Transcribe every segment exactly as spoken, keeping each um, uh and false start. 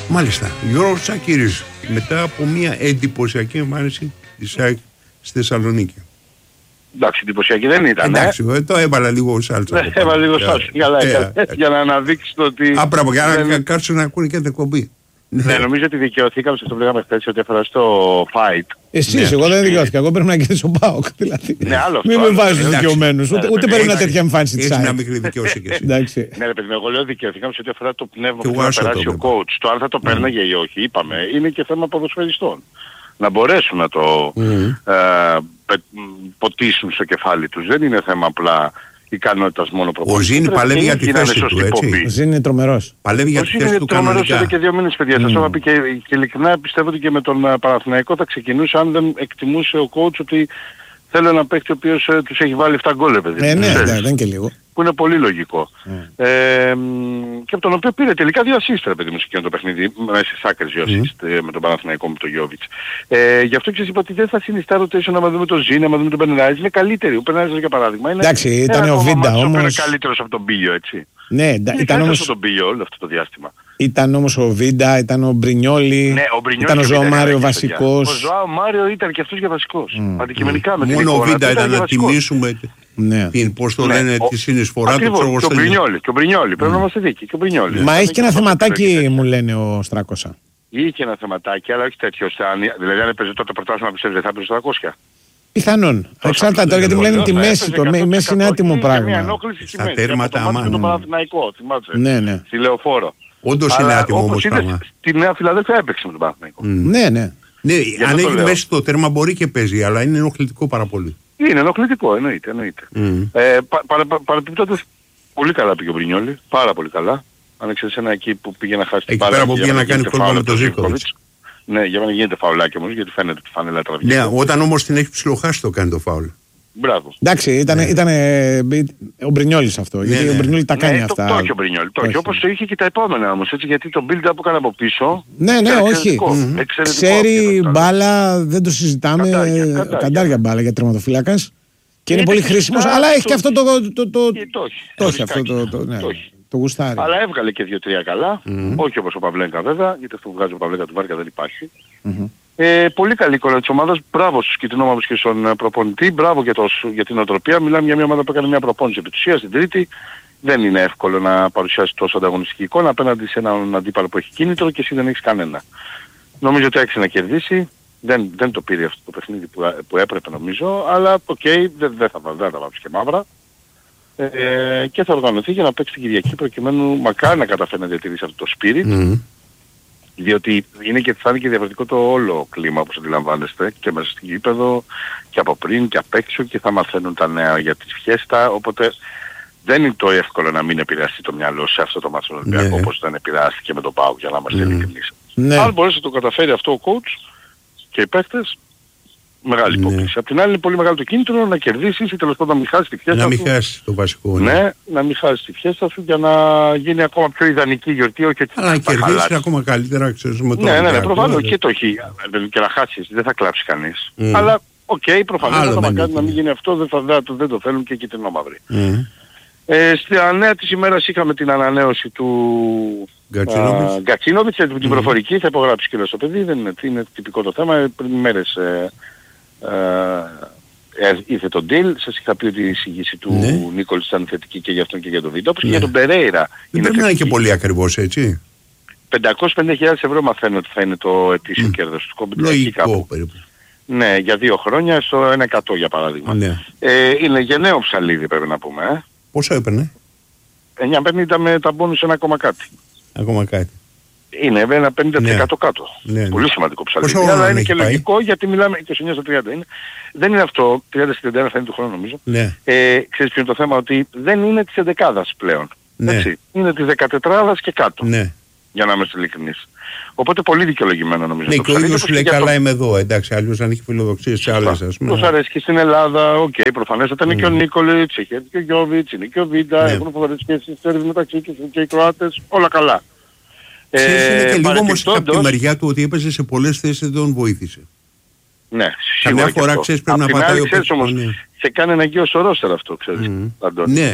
Μάλιστα. Γιώργος Τσακίρης, μετά από μια εντυπωσιακή εμφάνιση της ΑΕΚ στη Θεσσαλονίκη. Εντάξει, εντυπωσιακή δεν ήταν. Εντάξει, ε? το έβαλα λίγο σάλτσα. Ναι, έβαλα λίγο σάλτσα. Για να αναδείξει το ότι. Α, πράγμα, για να δεν... κάτσουν να ακούνε και την εκπομπή. Ναι, νομίζω ότι δικαιωθήκαμε σε αυτό που λέγαμε χθες ότι αφορά στο fight. Εσείς, εγώ δεν δικαιώθηκα. Εγώ πρέπει να κερδίσω ΠΑΟΚ. Δηλαδή. Ναι, άλλο. Μην με βάζεις δικαιωμένους. Ούτε πρέπει να τέτοια εμφάνιση της ΑΕΚ. Έχει μια μικρή δικαιώση και εσύ. Ναι, ρε παιδί, εγώ λέω δικαιωθήκαμε σε ό,τι αφορά το πνεύμα που θα περάσει ο coach. Το αν θα το παίρναγε ή όχι, είπαμε, είναι και θέμα ποδοσφαιριστών. Να μπορέσουν να το ποτίσουν στο κεφάλι τους. Δεν είναι θέμα απλά ικανότητας μόνο προπονητής. Ο Ζήνη παλεύει για τη θέση του, έτσι. Ο Ζήνη είναι τρομερός. Παλεύει για τη θέση του κανονικά. Ο Ζήνη είναι τρομερός εδώ και δύο μήνες, παιδιά. Σας το είχα πει και ειλικρινά πιστεύω ότι και με τον Παναθηναϊκό θα ξεκινούσε αν δεν εκτιμούσε ο coach ότι θέλω ένα παίκτη ο οποίος τους έχει βάλει επτά γκολ, παιδί. Ναι, ναι, δεν είναι και λίγο. Που είναι πολύ λογικό. Mm. Ε, και από τον οποίο πήρε τελικά δύο assist, ρε παιδί μου, σε εκείνο το παιχνίδι, μέσα στις άκρες δύο assist mm. με τον Παναθηναϊκό, με τον Γιώβιτς. Ε, γι' αυτό και σας είπα ότι δεν θα συνιστά rotation να δούμε τον Ζήνη, να δούμε τον Πενεράης, είναι καλύτεροι. Ο Πενεράης για παράδειγμα είναι εντάξει, ήταν ο Βίντα όμως. Είναι καλύτερος από τον Μπίλιο, έτσι. Ναι, είναι ήταν όμως... τον Μπίλιο όλο αυτό το διάστημα. Ήταν όμως ο Βίντα, ήταν ο Μπρινιόλι, ναι, ο Μπρινιόλι ήταν ο Ζωά Μάριο βασικός. Ο Ζωά Μάριο ήταν και αυτός για βασικός. Mm. Αντικειμενικά mm. με την μόνο ο Βίντα ήταν να τιμήσουμε ναι. την, πώς το λένε, τη συνεισφορά του. Και ο Μπρινιόλι, και ο Μπρινιόλι, πρέπει να είμαστε δίκοι. Και ο Μπρινιόλι. Μα έχει και ένα θεματάκι, μου λένε ο Στράκοσα. Είχε ένα θεματάκι, αλλά όχι τέτοιο. Δηλαδή αν έπαιζε τότε πρωτάθλημα πιστεύετε δεν θα έπαιζε τριακόσια. Πιθανόν. Εξάρτητα τώρα γιατί μου λένε τη μέση. Το μέση είναι άτιμο πράγμα. Στα τέρματα αμάν. Ναι, ναι. Στη Λεωφόρο. Όντως είναι άτιμο όμως πράγμα. Στη Νέα Φιλαδέλφια έπαιξε με τον Παναθηναϊκό. Ναι, ναι. Ναι, αν έχει μέση το τέρμα μπορεί και παίζει, αλλά είναι ενοχλητικό πάρα πολύ. Είναι ενοχλητικό, εννοείται, εννοείται. Παρεπιπτόντως, πολύ καλά πήγε ο Μπρινιόλι, πάρα πολύ καλά. Αν ξέρεις ένα εκεί που πήγε να χάσει την μπάλα. Εκεί πέρα που πήγε να κάνει κόλπα με τον Ζίκοβιτς. Ναι, για να γίνεται φαουλάκι όμως, γιατί φαίνεται ότι φανέλα τραβηγεί. Ναι, όταν όμως την έχει ψιλοχάσει το κάνει το φαουλ. Μπράβο. Εντάξει, ήταν, ναι. ήταν ε, ο Μπρινιόλης αυτό. Ναι, γιατί ναι. ο Μπρινιόλης τα κάνει ναι, αυτά. Το, το έχει ο Μπρινιόλης. Το έχει όπως το είχε και τα επόμενα όμως. Έτσι, γιατί το build-up που έκανε από πίσω. Ναι, ναι, όχι. Mm-hmm. Ξέρει μπάλα, δεν το συζητάμε. Καντάρια, καντάρια. καντάρια μπάλα για τερματοφύλακας. Και είναι πολύ χρήσιμος, αλλά έχει και αυτό το. Το έχει αυτό το γουστάρι. Αλλά έβγαλε και δύο-τρία καλά. Όχι όπως ο Παυλέγκα βέβαια, γιατί αυτό που βγάζει ο Παυλέγκα του Βάρκα δεν υπάρχει. Ε, πολύ καλή εικόνα της ομάδας. Μπράβο στους κοιτινόμαυρους και στον προπονητή. Μπράβο για, το, για την οτροπία. Μιλάμε για μια ομάδα που έκανε μια προπόνηση επί της ουσίας στην Τρίτη. Δεν είναι εύκολο να παρουσιάσει τόσο ανταγωνιστική εικόνα απέναντι σε έναν αντίπαλο που έχει κίνητρο και εσύ δεν έχεις κανένα. Νομίζω ότι άξιζε να κερδίσει. Δεν, δεν το πήρε αυτό το παιχνίδι που, που έπρεπε νομίζω. Αλλά οκ, okay, δεν, δεν θα, θα τα βάψει και μαύρα. Ε, και θα οργανωθεί για να παίξει την Κυριακή προκειμένου μακάρι να καταφέρει να διατηρήσει αυτό το spirit. Mm. Διότι είναι και θα είναι και διαφορετικό το όλο κλίμα όπως αντιλαμβάνεστε και μέσα στην γήπεδο και από πριν και απ' έξω και θα μαθαίνουν τα νέα για τη φιέστα, οπότε δεν είναι το εύκολο να μην επηρεαστεί το μυαλό σε αυτό το μάτσο ναι. όπως δεν επηρεάστηκε με τον ΠΑΟΚ για να είμαστε mm. ειλικρινείς. Ναι. Αν μπορέσει να το καταφέρει αυτό ο coach και οι παίκτες, μεγάλη ναι. υπόκληση. Απ' την άλλη είναι πολύ μεγάλο το κίνητρο να κερδίσεις ή τέλος πάντων να μην χάσεις τη φιέστα σου. Να μην χάσεις το βασικό. Ναι. ναι, να μην χάσεις τη φιέστα σου για να γίνει ακόμα πιο ιδανική γιορτή. Όχι έτσι. Αλλά να κερδίσεις ακόμα καλύτερα, ξέρεις με το ναι, ναι, ναι, προφανώς και το έχει. Και να χάσεις, δεν θα κλάψει κανείς. Mm. Αλλά οκ, okay, προφανώς θα μακάρι να μην γίνει αυτό, δεν, θα, δεν, δεν το θέλουν και οι κοιτρινόμαυροι. Mm. Ε, στη νέα της ημέρας είχαμε την ανανέωση του Γκατσίνοβιτς, την mm. προφορική, θα υπογράψει και στο παιδί, δεν είναι, είναι τυπικό το θέμα, πριν μέρες ε, ε, ε, ήρθε το deal, σας είχα πει ότι η εισηγήση του ναι. Νίκολης ήταν θετική και για αυτόν και για τον Βίντο, όπως ναι. και για τον Περέιρα. Δεν πρέπει να είναι και πολύ ακριβώς έτσι. πεντακόσιες πενήντα χιλιάδες ευρώ μαθαίνω ότι θα είναι το ετήσιο mm. κέρδος του κόμπι. Λογικό περίπου. Ναι, για δύο χρόνια στο ένα εκατό για παράδειγμα. Ναι. Ε, είναι γενναίο ψαλίδι πρέπει να πούμε. Ε. Πόσο έπαιρνε? εννιά πενήντα με τα μπόνους ένα ακόμα κάτι. Ακόμα κάτι. Είναι ένα πενήντα τοις εκατό ναι. κάτω. Ναι, ναι. Πολύ σημαντικό ψαλίδι. Αλλά είναι και πάει? Λογικό γιατί μιλάμε είκοσι εννιά στο τριάντα. Είναι. Δεν είναι αυτό, τριάντα τριάντα ένα θα είναι του χρόνου νομίζω. Ναι. Ε, ξέρεις ποιο είναι το θέμα, ότι δεν είναι της ενδεκάδας πλέον. Ναι. Έτσι. Είναι της δεκατετράδας και κάτω. Ναι. Για να είμαστε ειλικρινείς. Οπότε πολύ δικαιολογημένο νομίζω. Ναι, και ο ίδιος σου λέει καλά το... είμαι εδώ, εντάξει, αλλιώς αν έχει φιλοδοξίες σε άλλες ας πούμε. Πώς αρέσει και στην Ελλάδα, οκ, okay, προφανέστατα είναι mm. και ο Νίκολιτς, έχει έρθει και ο Γιώβιτς, είναι και ο Βίντα, ναι. έχουν φοβερές σχέσεις μεταξύ τους και οι Κροάτες, όλα καλά. Ξέρεις, ε, είναι και λίγο όμως από τη μεριά του ότι έπαιζε σε πολλές θέσεις δεν τον βοήθησε. Ναι, καμιά φορά ξέρεις πρέπει να πατάει ο παίκτης. Σε κάνει ένα γιο στο ρόστερ αυτό, ξέρεις, Αντώνη. Ναι.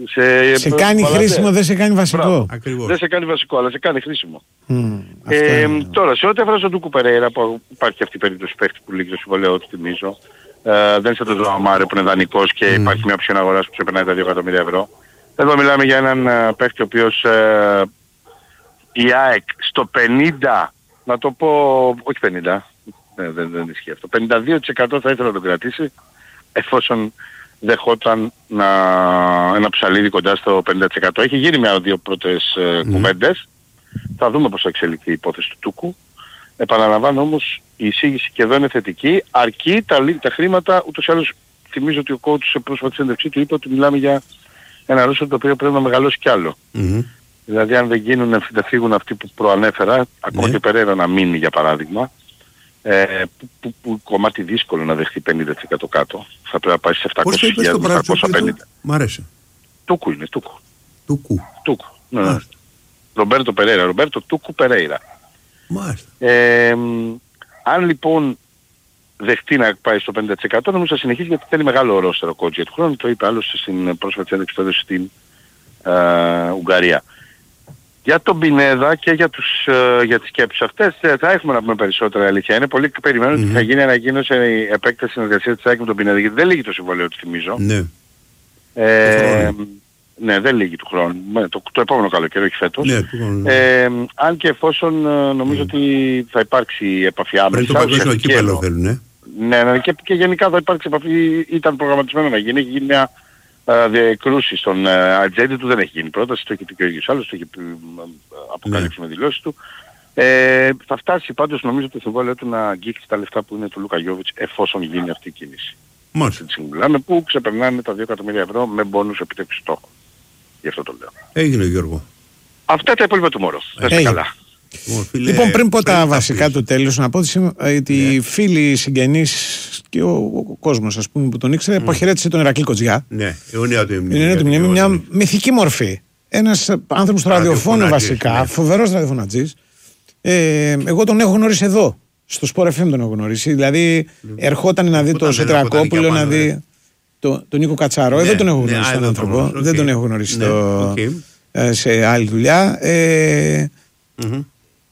Σε, σε κάνει μπαλαντέ. Χρήσιμο, δεν σε κάνει βασικό. Δεν σε κάνει βασικό, αλλά σε κάνει χρήσιμο. Mm, ε, τώρα, σε ό,τι αφορά στον Τούκου Περέιρα, που υπάρχει αυτή η περίπτωση παίχτη που λύγει το συμβολέο του, θυμίζω. Ε, δεν είσαι το Ζωαμάρε που είναι δανεικός και mm. υπάρχει μια οψιόν αγοράς που ξεπερνάει τα δύο εκατομμύρια ευρώ. Εδώ μιλάμε για έναν uh, παίχτη ο οποίος uh, η ΑΕΚ στο πενήντα, να το πω, όχι πενήντα, δεν, δεν, δεν ισχύει αυτό, πενήντα δύο τοις εκατό θα ήθελα να τον κρατήσει εφόσον δεχόταν να, ένα ψαλίδι κοντά στο πενήντα τοις εκατό. Έχει γίνει μια-δύο πρώτες uh, mm. κουβέντες. Θα δούμε πώς θα εξελιχθεί η υπόθεση του Τούκου. Επαναλαμβάνω όμως, η εισήγηση και εδώ είναι θετική, αρκεί τα, τα χρήματα, ούτως ή άλλως θυμίζω ότι ο coach σε πρόσφατη συνέντευξή του είπε ότι μιλάμε για ένα ρόστερ το οποίο πρέπει να μεγαλώσει κι άλλο. Mm-hmm. Δηλαδή αν δεν γίνουν, δεν φύγουν αυτοί που προανέφερα, mm-hmm. ακόμα και Περέιρα να μείνει για παράδειγμα, ε, που, που, που κομμάτι δύσκολο να δεχτεί πενήντα τοις εκατό κάτω, θα πρέπει να πάει σε επτακόσιες χιλιάδες επτακόσια πενήντα. Μ' αρέσει. Τούκου είναι, Τούκου. Τούκου. Τούκου. Ναι. Ρομπέρτο Περέιρα, Ρομπέρτο Τούκου Περέιρα. Ε, αν λοιπόν δεχτεί να πάει στο πενήντα τοις εκατό, νομίζω θα συνεχίσει γιατί θέλει μεγάλο ρόστερο coach για του χρόνου. Το είπε άλλωστε στην πρόσφατη ένταξη που έδωσε στην ε, Ουγγαρία. Για τον Πινέδα και για, τους, ε, για τις σκέψεις αυτές ε, θα έχουμε να πούμε περισσότερα, αλήθεια. Είναι πολύ περιμένω ότι mm-hmm. θα γίνει ανακοίνωση η επέκταση συνεργασία της ΑΕΚ με τον Πινέδα, γιατί δεν λύγει το συμβόλαιο του, θυμίζω. Ναι. Ε, ναι, δεν λύγει του χρόνου. Το, το επόμενο καλοκαίρι, όχι φέτος. Ναι, ε, αν και εφόσον νομίζω mm. ότι θα υπάρξει επαφή άμεσα. Πριν το παγκόσμιο κύπελλο θέλουν, ναι. Ναι, ναι και, και γενικά θα υπάρξει επαφή, ήταν προγραμματισμένο να γίνει. Έχει γίνει μια uh, διακρούση στον uh, ατζέντη του, δεν έχει γίνει πρόταση, το έχει πει και ο ίδιος άλλος, το έχει uh, αποκαλύψει ναι. με δηλώσεις του. Ε, θα φτάσει πάντως νομίζω το συμβόλαιο του να αγγίξει τα λεφτά που είναι του Λούκα Γιόβιτς εφόσον γίνει αυτή η κίνηση. Μάλιστα. Μιλάμε που ξεπερνάνε τα δύο εκατομμύρια ευρώ με μπόνους επιτεύξης στόχων. Γι' αυτό το λέω. Έγινε, Γιώργο. Αυτά τα υπόλοιπα του Μόρο. Είστε καλά. Φίλε, λοιπόν, πριν πω τα βασικά του τέλους, να πω ότι οι yeah. φίλοι, συγγενείς και ο, ο κόσμος ας πούμε, που τον ήξερε, mm. αποχαιρέτησε τον Ηρακλή Κοτζιά. Ναι, αιωνία του μνήμη. Είναι του μνήμη, μια μυθική μορφή. Ένας άνθρωπος στο ραδιοφώνο βασικά, ναι. φοβερός ραδιοφωνατζής. Ε, εγώ τον έχω γνωρίσει εδώ. Στο Sport εφ εμ τον έχω γνωρίσει. Δηλαδή, mm. ερχόταν να δει τον Σετρακόπουλο, να δει τον Νίκο Κατσαρό. Εδώ τον έχω γνωρίσει τον άνθρωπο. Δεν τον έχω γνωρίσει σε άλλη δουλειά. Mm-hmm.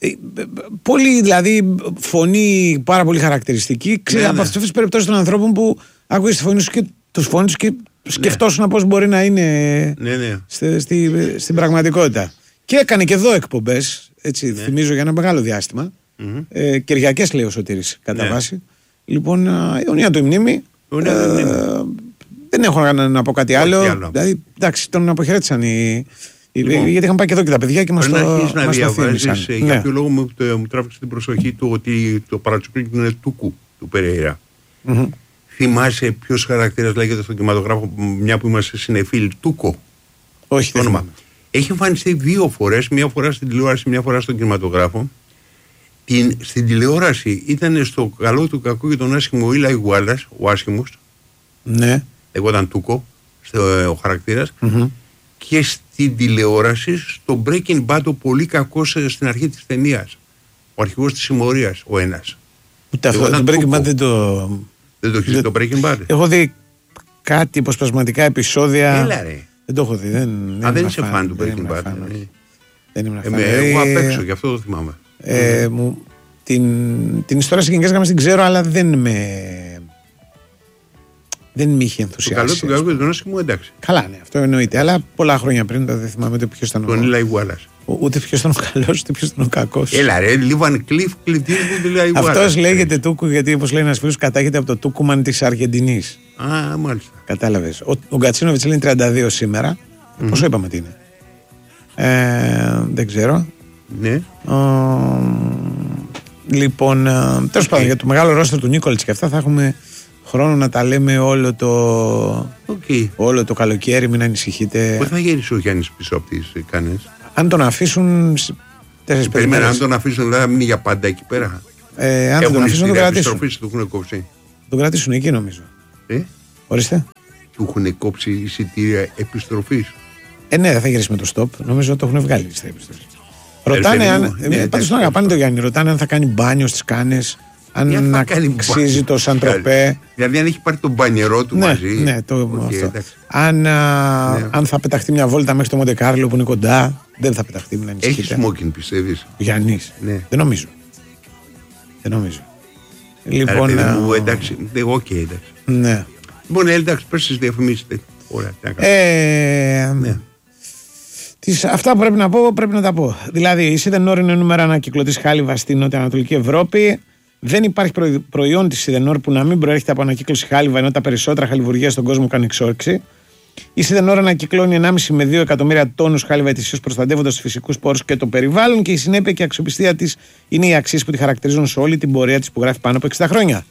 Πολύ δηλαδή φωνή πάρα πολύ χαρακτηριστική. Ξέρεις, ναι, από ναι. αυτές τις περιπτώσεις των ανθρώπων που άκουγες τη φωνή σου και τους φωνούς και σκεφτόσουν ναι. πώς μπορεί να είναι ναι, ναι. Στη, στη, στην πραγματικότητα. Και έκανε και εδώ εκπομπές, έτσι ναι. θυμίζω για ένα μεγάλο διάστημα. Mm-hmm. Ε, Κυριακές λέει ο Σωτήρης κατά ναι. βάση. Λοιπόν, αιωνία του η μνήμη. Ε, ε, δεν έχω να, να πω κάτι άλλο. άλλο. Δηλαδή, εντάξει, τον αποχαιρέτησαν οι. Λοιπόν, γιατί είχαν πάει και εδώ και τα παιδιά και μας το θύμισαν. Να διαβάζεις, ε, για ποιο λόγο μου, το, μου τράβηξε την προσοχή του ότι το παρατσούκλι είναι Τούκου του Περέιρα. Mm-hmm. Θυμάσαι ποιος χαρακτήρας λέγεται στον κινηματογράφο, μια που είμαστε συνεφίλοι, Τούκο. Όχι, δεν θυμάμαι. Έχει εμφανιστεί δύο φορές, μια φορά στην τηλεόραση, μια φορά στον κινηματογράφο. Την, στην τηλεόραση ήταν στο καλό του κακό και τον άσχημο ο Ήλαϊ Γουάλλας, ο άσχημος. Ναι. Εγώ ήταν Τούκο, στο, ο χαρακτήρας. Mm-hmm. Και στην τηλεόραση, στο Breaking Bad, ο πολύ κακός στην αρχή της ταινίας. Ο αρχηγός της συμμορίας, ο ένας. Ούτε αυτό το Breaking Bad δεν το... Δεν το έχεις δει το Breaking Bad? Έχω δει κάτι υποσπασματικά επεισόδια. Έλα ρε. Δεν το έχω δει. Δεν, δεν Α, δεν είσαι φαν του Breaking Bad. Δεν ήμουν φαν. Εγώ απ' έξω, γι' αυτό το θυμάμαι. Ε, μου, την, την ιστορία σε γενικές γραμμές την ξέρω, αλλά δεν με... Δεν με είχε ενθουσιάσει. Το καλό του κακού και τον άσχημο, εντάξει. Καλά, ναι, αυτό εννοείται. Αλλά πολλά χρόνια πριν δεν θυμάμαι ούτε ποιος ήταν ο. Τον Ήλαϊ Γουάλλας. Ούτε ποιος ήταν ο καλός, ούτε ποιος ήταν ο κακός. Έλα ρε, Λίβαν Κλειφ, κλειδί του Ήλαϊ Γουάλλας. Αυτός λέγεται Τούκου, γιατί όπως λέει ένας φίλος, κατάγεται από το Τούκουμαν της Αργεντινής. Α, μάλιστα. Κατάλαβες. Ο, ο Γκατσίνοβιτς είναι τριάντα δύο σήμερα. Mm-hmm. Πόσο είπαμε τι είναι? Ε, δεν ξέρω. Ναι. Ο, λοιπόν, τέλος πάντων, για το μεγάλο ρόστερ του Νίκολιτς και αυτά θα έχουμε χρόνο να τα λέμε όλο το, okay. όλο το καλοκαίρι, μην ανησυχείτε. Πότε θα γυρίσει ο Γιάννης πίσω από τις Κάνες? Αν τον αφήσουν τέσσερις πέντε μέρες. Αν τον αφήσουν, δηλαδή μείνει για πάντα εκεί πέρα. Ε, αν τον αφήσουν, τον κρατήσουν. Του έχουν κόψει. Τον κρατήσουν εκεί νομίζω. Ε? Ορίστε. Του έχουν κόψει εισιτήρια επιστροφής. Ε, ναι, δεν θα γυρίσει με το stop. Νομίζω ότι το έχουν βγάλει στα επιστροφή. Ρωτάνε αν. Ναι, πάντως τον αγαπάνε τον Γιάννη. Ρωτάνε αν θα κάνει μπάνιο στις Κάνες. αν αξίζει το Σαντροπέ. Δηλαδή αν έχει πάρει τον μπανιερό του ναι, μαζί. Ναι, το, okay, αυτό. Αν, α, ναι. αν θα πεταχτεί μια βόλτα μέχρι το Μοντεκάρλο που είναι κοντά, δεν θα πεταχτεί. Μην ανησυχείτε. Έχει σμόκιν, πιστεύεις? Γιάννης. Ναι. Δεν νομίζω. Δεν νομίζω. Λοιπόν, Άρα, παιδί μου, εντάξει. Εγώ okay, εντάξει. Ναι. Λοιπόν, εντάξει, πες στις διαφημίσεις. Ωραία, ε, ναι. Τις, αυτά που πρέπει να πω, πρέπει να τα πω. Δηλαδή, η Σιδενόρ είναι νούμερο ένα ανακυκλωτής χάλιβα στην νοτιοανατολική Ευρώπη. Δεν υπάρχει προ, προϊόν της Σιδενόρ που να μην προέρχεται από ανακύκλωση χάλιβα, ενώ τα περισσότερα χαλιβουργεία στον κόσμο κάνουν εξόρυξη. Η Σιδενόρ ανακυκλώνει ενάμιση με δύο εκατομμύρια τόνους χάλιβα ετησίως, προστατεύοντας τους φυσικούς πόρους και το περιβάλλον, και η συνέπεια και η αξιοπιστία της είναι οι αξίες που τη χαρακτηρίζουν σε όλη την πορεία της που γράφει πάνω από εξήντα χρόνια.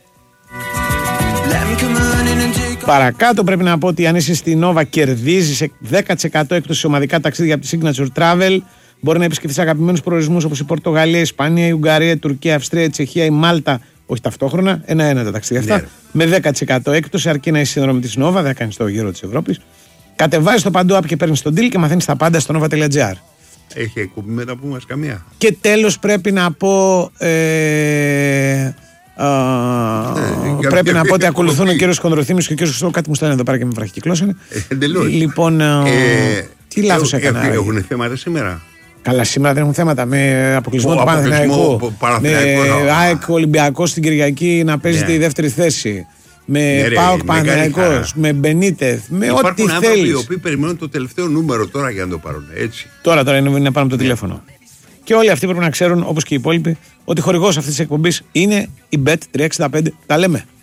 Παρακάτω πρέπει να πω ότι αν είσαι στη Nova κερδίζεις δέκα τοις εκατό έκπτωση σε ομαδικά ταξίδια από τη Signature Travel. Μπορεί να επισκεφθείς αγαπημένους προορισμούς όπως η Πορτογαλία, η Ισπανία, η Ουγγαρία, η Τουρκία, η Αυστρία, η Τσεχία, η Μάλτα, όχι ταυτόχρονα, ένα-ένα τα ταξίδια αυτά, ναι. Με δέκα τοις εκατό έκπτωση, αρκεί να είσαι σύνδρομη της Nova, δεν κάνεις το γύρο της Ευρώπης. Κατεβάζεις το παντού app και παίρνεις τον deal και μαθαίνεις τα πάντα στο nova τελεία gr. Έχει εκπομπή μετά που μας καμία. Και τέλος πρέπει να πω. Ε, Uh, ε, πρέπει να πω ότι ακολουθούν ο κύριος Χονδροθύμης και ο κύριος Χριστό. Κάτι μου στέλνει εδώ πέρα και με βραχικυκλώσανε. Εντελώς. Λοιπόν, uh, ε, τι λάθος έκανα. Έχουν θέματα σήμερα. Καλά, σήμερα δεν έχουν θέματα. Με αποκλεισμό του Παναθηναϊκού. Με ΑΕΚ Ολυμπιακός στην Κυριακή να παίζεται ναι. η δεύτερη θέση. Με ναι, ΠΑΟΚ Παναθηναϊκός. Με Μπενίτεθ. Με Υπάρχουν ό,τι θέλεις. Υπάρχουν άνθρωποι οι οποίοι περιμένουν το τελευταίο νούμερο τώρα για να το πάρουν. Έτσι. Τώρα, τώρα είναι πάνω από το ναι. τηλέφωνο. Και όλοι αυτοί πρέπει να ξέρουν, όπως και οι υπόλοιποι, ότι χορηγός αυτής της εκπομπής είναι η μπετ τριακόσια εξήντα πέντε. Τα λέμε.